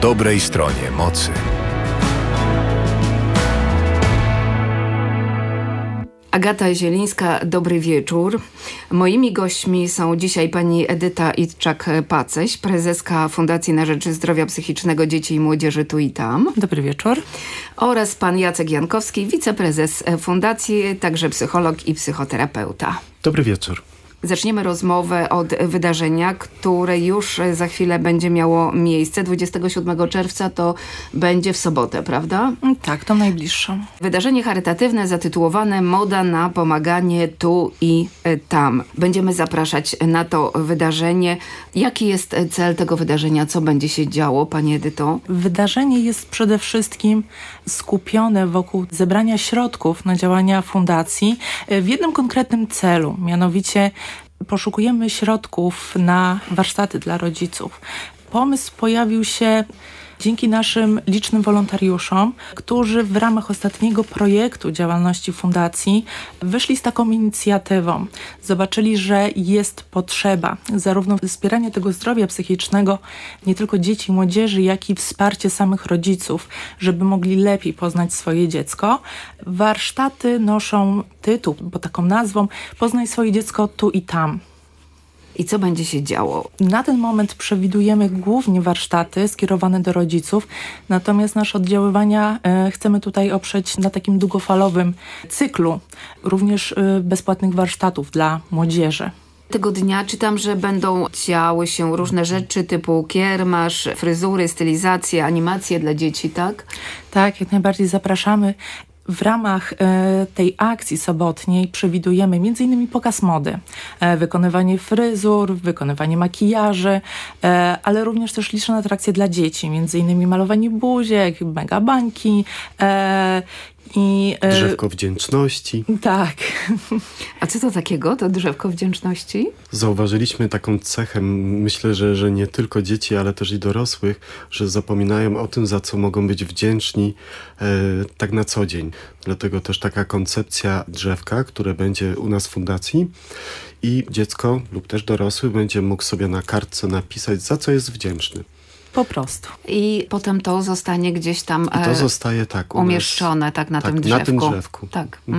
dobrej stronie mocy. Agata Zielińska, dobry wieczór. Moimi gośćmi są dzisiaj pani Edyta Itczak-Paceś, prezeska Fundacji na Rzecz Zdrowia Psychicznego Dzieci i Młodzieży Tu i Tam. Dobry wieczór. Oraz pan Jacek Jankowski, wiceprezes Fundacji, także psycholog i psychoterapeuta. Dobry wieczór. Zaczniemy rozmowę od wydarzenia, które już za chwilę będzie miało miejsce. 27 czerwca to będzie w sobotę, prawda? Tak, to najbliższą. Wydarzenie charytatywne zatytułowane Moda na pomaganie tu i tam. Będziemy zapraszać na to wydarzenie. Jaki jest cel tego wydarzenia? Co będzie się działo, pani Edyto? Wydarzenie jest przede wszystkim skupione wokół zebrania środków na działania fundacji w jednym konkretnym celu, mianowicie poszukujemy środków na warsztaty dla rodziców. Pomysł pojawił się dzięki naszym licznym wolontariuszom, którzy w ramach ostatniego projektu działalności fundacji wyszli z taką inicjatywą. Zobaczyli, że jest potrzeba zarówno wspierania tego zdrowia psychicznego nie tylko dzieci i młodzieży, jak i wsparcie samych rodziców, żeby mogli lepiej poznać swoje dziecko. Warsztaty noszą tytuł, bo taką nazwą Poznaj swoje dziecko tu i tam. I co będzie się działo? Na ten moment przewidujemy głównie warsztaty skierowane do rodziców, natomiast nasze oddziaływania chcemy tutaj oprzeć na takim długofalowym cyklu, również bezpłatnych warsztatów dla młodzieży. Tego dnia czytam, że będą działy się różne rzeczy typu kiermasz, fryzury, stylizacje, animacje dla dzieci, tak? Tak, jak najbardziej zapraszamy. W ramach tej akcji sobotniej przewidujemy m.in. pokaz mody, wykonywanie fryzur, wykonywanie makijaży, ale również też liczne atrakcje dla dzieci, m.in. malowanie buziek, mega bańki i Drzewko wdzięczności. Tak. A co to takiego, to drzewko wdzięczności? Zauważyliśmy taką cechę, myślę, że nie tylko dzieci, ale też i dorosłych, że zapominają o tym, za co mogą być wdzięczni tak na co dzień. Dlatego też taka koncepcja drzewka, które będzie u nas w fundacji i dziecko lub też dorosły będzie mógł sobie na kartce napisać, za co jest wdzięczny. Po prostu. I potem to zostanie gdzieś tam I to zostaje tak umieszczone tak na tym drzewku. Na tym drzewku. Tak.